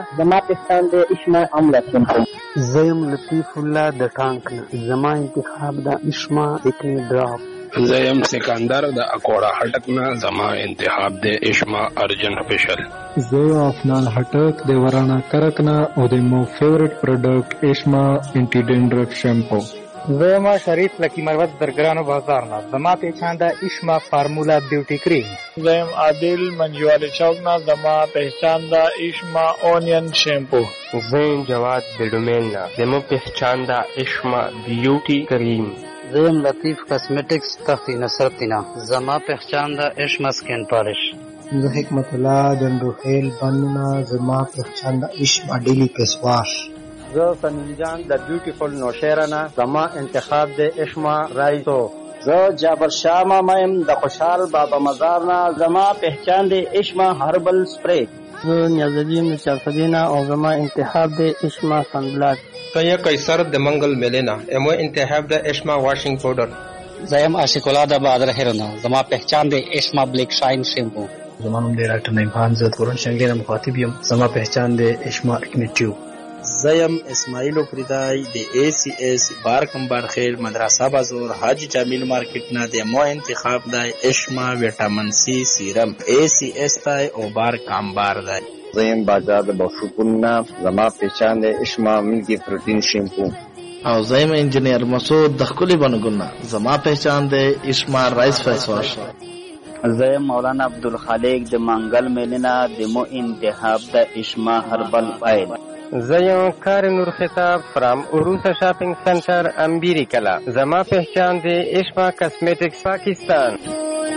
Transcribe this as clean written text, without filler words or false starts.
زما پهچان د اشما املا شیمپو. زیم لطیف الله د ټانک نه، زما انتخاب د اشما اکنی ډراپ. زیم سکندر د اکوڑا هټک نه، زما انتخاب د اشما ارجن فیشل. زه افنان هټک د ورانا کرک نه او د مو فیورټ پروډکټ اشما انټي ډینډرف شیمپو. زما شریف لکی مروت درګرانو بازار نه، زما پہچان دا اشما فارمولا بیوٹی کریم. زم عادل منجوال چوک نه، زما پہچان دا اشما اونین شیمپو. زم جواد بیډومین نه، زما پہچان دا اشما بیوٹی کریم. زیم لطیف کاسمیټکس تختی نصرتینا، زما پہچان دا اشما سکین پالش. زه حکمت الله دندوخیل بننا، زما پہچان دا اشما ډیلی فیس واش. زه سمیم جان د بیوټیفل نوشیرانه، زما انتخاب د اشما رایزو. زه جابر شاه مایم د خوشحال بابا مزار نه، زما پہچان د اشما هربل سپری. زه نیازالدین چارفدینا او زما انتخاب د اشما سنبلاک. زه قیصر د منګل ملینا، امو انتخاب د اشما واشنګ پاوډر. زیم عاشق الله د بادر هرنا، زما پہچان د اشما بلیک شاین شیمپو. زما نوم دی ډاکټر نعیم خان، زه تورن شنګلینه مخاطب یم، زما پہچان د اشما اکنیټیو. زیم اسماعیل فریدای د ACS بار کمبار خیر مدرسه بازار حاجی جمیل مارکیټ نه، د مو انتخاب د اشما ویټامین سی سیرم ACS تای او بار کمبار دی. زیم بازار د بوشپون نه، زما پہچان د اشما ملکی پروتین شیمپو. او زیم انجینیر مسعود د خپل بنګونه، زما پہچان د اشما رایس فیس واش. زیم مولانا عبدالخالق د منګل میلینا، د مو انتخاب د اشما هربل آیل. زیم کار نور خطاب فرام عروسه شاپینگ سنٹر امبیری کلا، زما پہچان د اشما کاسمیټکس پاکستان.